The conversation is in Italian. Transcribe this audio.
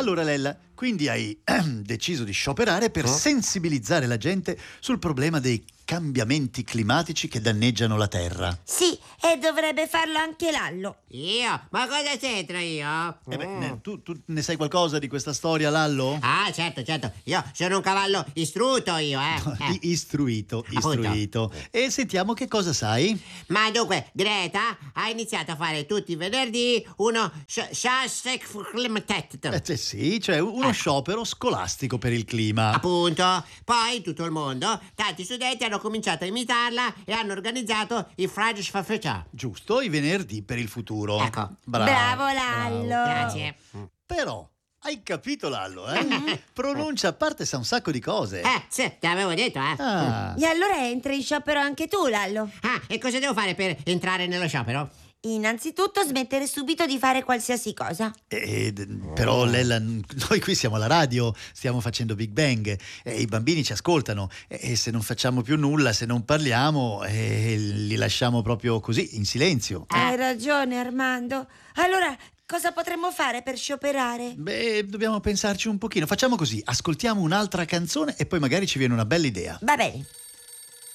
Allora Lella, quindi hai deciso di scioperare per sensibilizzare la gente sul problema dei cambiamenti climatici che danneggiano la Terra. Sì, e dovrebbe farlo anche Lallo. Io? Ma cosa c'entro io? Tu ne sai qualcosa di questa storia, Lallo? Ah, certo. Io sono un cavallo istruito, io, Istruito. Appunto. E sentiamo che cosa sai. Ma dunque, Greta ha iniziato a fare tutti i venerdì uno Sì, cioè uno sciopero scolastico per il clima. Appunto. Poi in tutto il mondo tanti studenti hanno cominciato a imitarla e hanno organizzato i Fridays for Future. Giusto, i venerdì per il futuro. Ecco. Bravo Lallo. Grazie. Però, hai capito Lallo, Pronuncia a parte sa un sacco di cose. Sì, te l'avevo detto, Ah. E allora entri in sciopero anche tu, Lallo. E cosa devo fare per entrare nello sciopero? Innanzitutto smettere subito di fare qualsiasi cosa. Però Lella, noi qui siamo alla radio, stiamo facendo Big Bang e i bambini ci ascoltano e se non facciamo più nulla, se non parliamo, li lasciamo proprio così, in silenzio. Hai ragione, Armando. Allora, cosa potremmo fare per scioperare? Beh, dobbiamo pensarci un pochino. Facciamo così, ascoltiamo un'altra canzone e poi magari ci viene una bella idea. Va bene.